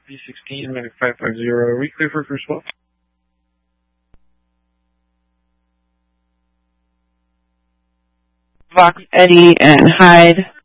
B16, Medic 550, are we clear for first swap? Vox, Eddie, and Hyde.